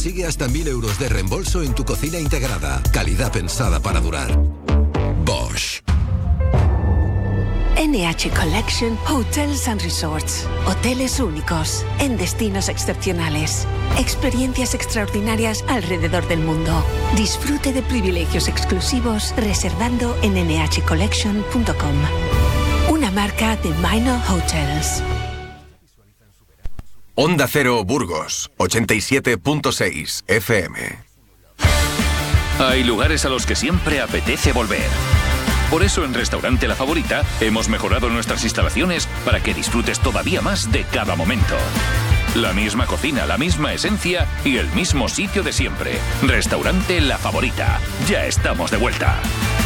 consigue hasta 1.000 euros de reembolso en tu cocina integrada. Calidad pensada para durar. Bosch. NH Collection Hotels and Resorts. Hoteles únicos, en destinos excepcionales. Experiencias extraordinarias alrededor del mundo. Disfrute de privilegios exclusivos reservando en nhcollection.com. Una marca de Minor Hotels. Onda Cero Burgos, 87.6 FM. Hay lugares a los que siempre apetece volver. Por eso en Restaurante La Favorita hemos mejorado nuestras instalaciones para que disfrutes todavía más de cada momento. La misma cocina, la misma esencia y el mismo sitio de siempre. Restaurante La Favorita. Ya estamos de vuelta.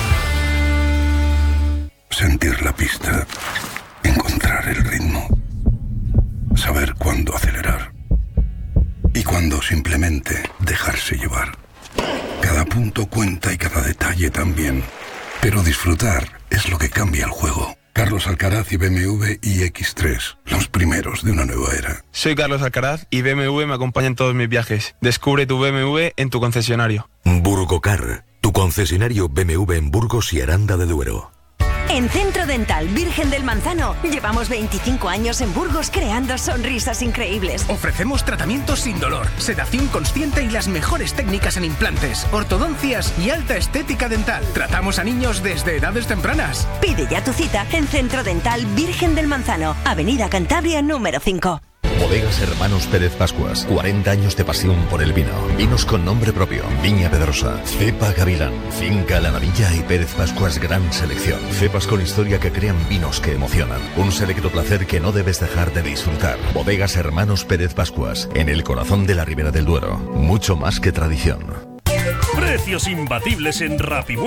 Sentir la pista, encontrar el ritmo, saber cuándo acelerar y cuándo simplemente dejarse llevar. Cada punto cuenta y cada detalle también. Pero disfrutar es lo que cambia el juego. Carlos Alcaraz y BMW iX3, los primeros de una nueva era. Soy Carlos Alcaraz y BMW me acompaña en todos mis viajes. Descubre tu BMW en tu concesionario. Burgocar, tu concesionario BMW en Burgos y Aranda de Duero. En Centro Dental Virgen del Manzano llevamos 25 años en Burgos creando sonrisas increíbles. Ofrecemos tratamientos sin dolor, sedación consciente y las mejores técnicas en implantes, ortodoncias y alta estética dental. Tratamos a niños desde edades tempranas. Pide ya tu cita en Centro Dental Virgen del Manzano, Avenida Cantabria número 5. Bodegas Hermanos Pérez Pascuas, 40 años de pasión por el vino. Vinos con nombre propio, Viña Pedrosa, Cepa Gavilán, Finca La Navilla y Pérez Pascuas Gran Selección. Cepas con historia que crean vinos que emocionan. Un selecto placer que no debes dejar de disfrutar. Bodegas Hermanos Pérez Pascuas, en el corazón de la Ribera del Duero. Mucho más que tradición. Precios imbatibles en Rappi